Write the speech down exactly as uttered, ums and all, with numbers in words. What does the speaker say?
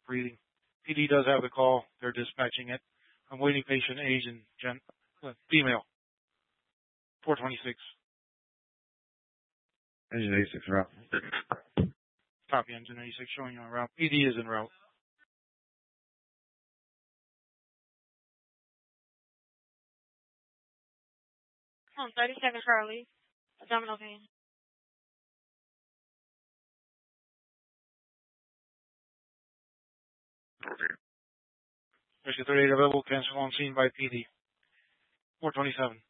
breathing. P D does have the call. They're dispatching it. I'm waiting patient Asian gen, uh, female, four twenty-six. Engine eighty-six route. Copy, engine eighty-six showing you en route. P D is en route. On thirty-seven Charlie, abdominal pain. Rescue thirty-eight available, cancel on scene by P D. four twenty-seven.